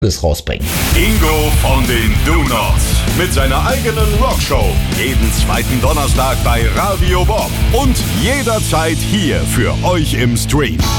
rausbringen. Ingo von den Do-Nots mit seiner eigenen Rockshow. Jeden zweiten Donnerstag bei Radio Bob und jederzeit hier für euch im Stream.